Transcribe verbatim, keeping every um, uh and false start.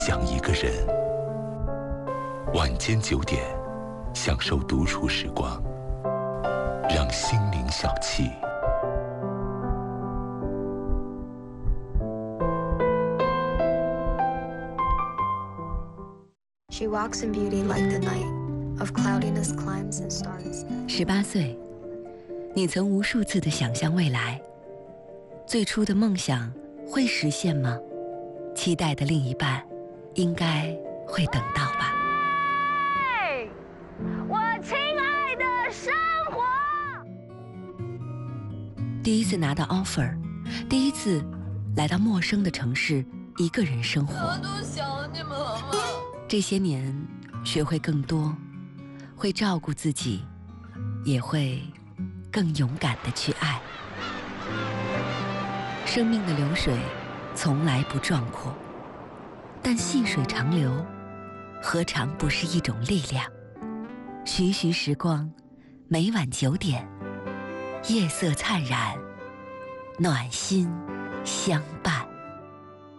讲一个人。晚间九点，享受独处时光，让心灵小憩。 She walks in beauty like the night, of cloudiness climbs and stars. 十八岁，你曾无数次的想象未来，最初的梦想会实现吗？期待的另一半，应该会等到吧。 我亲爱的生活。 第一次拿到 offer， 第一次来到陌生的城市，一个人生活。 我都想你们了吗？ 这些年，学会更多，会照顾自己，也会更勇敢地去爱。生命的流水从来不壮阔，但细水长流，何尝不是一种力量？徐徐时光，每晚九点，夜色灿然，暖心相伴。